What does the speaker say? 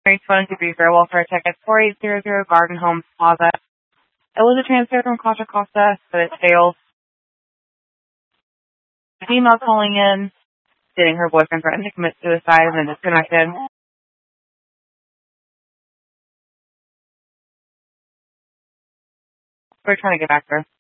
phone to be Fair Welfare Tickets 4800 Garden Homes Plaza. It was a transfer from Contra Costa, but it failed. A female calling in, stating her boyfriend threatened to commit suicide and then disconnected. We're trying to get back there.